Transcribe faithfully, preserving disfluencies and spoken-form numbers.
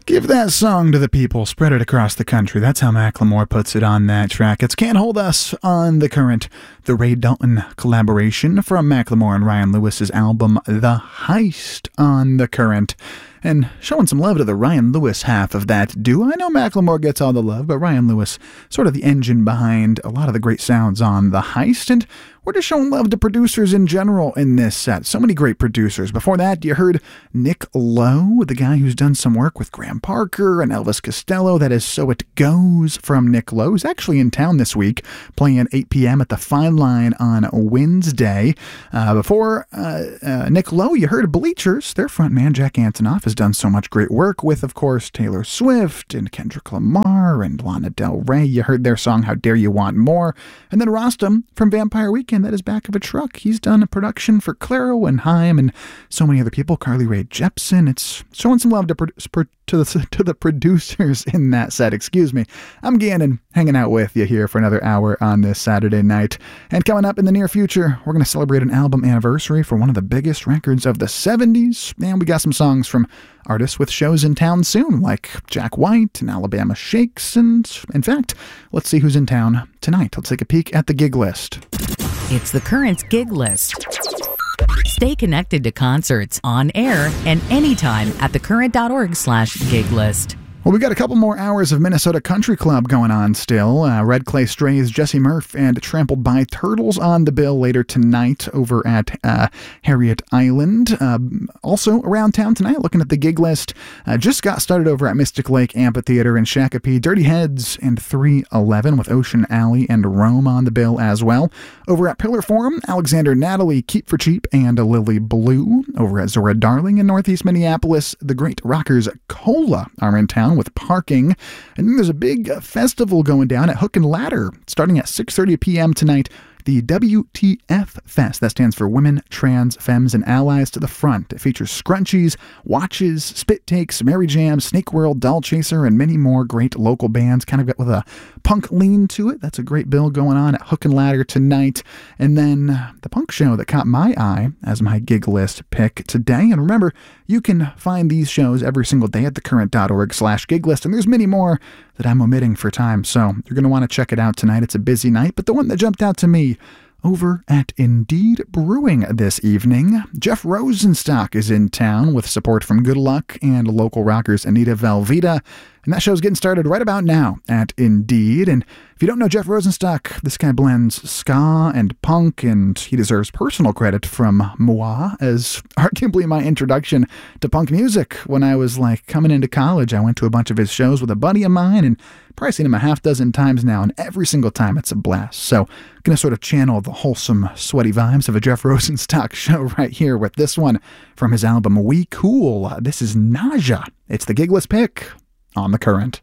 Give that song to the people, spread it across the country. That's how Macklemore puts it on that track. It's Can't Hold Us on The Current, the Ray Dalton collaboration from Macklemore and Ryan Lewis's album The Heist on The Current. And showing some love to the Ryan Lewis half of that duo. I know Macklemore gets all the love, but Ryan Lewis, sort of the engine behind a lot of the great sounds on The Heist. And we're just showing love to producers in general in this set. So many great producers. Before that, you heard Nick Lowe, the guy who's done some work with Graham Parker and Elvis Costello. That is So It Goes from Nick Lowe. He's actually in town this week, playing at eight p.m. at the Fine Line on Wednesday. Uh, before uh, uh, Nick Lowe, you heard Bleachers. Their frontman, Jack Antonoff, has done so much great work with, of course, Taylor Swift and Kendrick Lamar and Lana Del Rey. You heard their song, How Dare You Want More. And then Rostam from Vampire Weekend, that is Back of a Truck. He's done a production for Clairo and Haim and so many other people, Carly Rae Jepsen. It's showing some love to, to, the, to the producers in that set, excuse me. I'm Gannon, hanging out with you here for another hour on this Saturday night. And coming up in the near future, we're going to celebrate an album anniversary for one of the biggest records of the seventies. And we got some songs from artists with shows in town soon, like Jack White and Alabama Shakes. And in fact, let's see who's in town tonight. Let's take a peek at the gig list. It's the Current Gig List. Stay connected to concerts on air and anytime at thecurrent.org slash gig list. Well, we got a couple more hours of Minnesota Country Club going on still. Uh, Red Clay Strays, Jesse Murph, and Trampled by Turtles on the bill later tonight over at uh, Harriet Island. Uh, also around town tonight, looking at the gig list, uh, just got started over at Mystic Lake Amphitheater in Shakopee. Dirty Heads and three eleven with Ocean Alley and Rome on the bill as well. Over at Pillar Forum, Alexander Natalie, Keep for Cheap, and Lily Blue. Over at Zora Darling in Northeast Minneapolis, the Great Rockers Cola are in town with Parking. And then there's a big uh, festival going down at Hook and Ladder starting at six thirty p.m. tonight. The W T F Fest, that stands for Women, Trans, Femmes, and Allies to the Front. It features scrunchies, watches, spit takes, Mary Jam, Snake World, Doll Chaser, and many more great local bands, kind of got with a punk lean to it. That's a great bill going on at Hook and Ladder tonight. And then the punk show that caught my eye as my gig list pick today. And remember, you can find these shows every single day at thecurrent.org slash gig list. And there's many more that I'm omitting for time, so you're going to want to check it out tonight. It's a busy night, but the one that jumped out to me over at Indeed Brewing this evening, Jeff Rosenstock is in town with support from Good Luck and local rockers Anita Velveeta. And that show's getting started right about now at Indeed. And if you don't know Jeff Rosenstock, this guy blends ska and punk, and he deserves personal credit from moi as arguably my introduction to punk music. When I was like coming into college, I went to a bunch of his shows with a buddy of mine, and probably seen him a half dozen times now, and every single time it's a blast. So I'm going to sort of channel the wholesome, sweaty vibes of a Jeff Rosenstock show right here with this one from his album We Cool. This is Nausea. It's the gig list pick on The Current.